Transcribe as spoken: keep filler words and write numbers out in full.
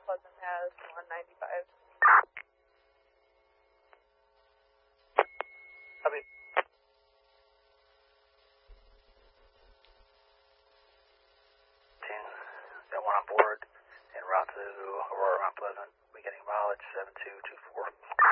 Pleasant has one ninety-five. Copy. Got one on board en route to Aurora Mount Pleasant. We getting mileage seven two two four.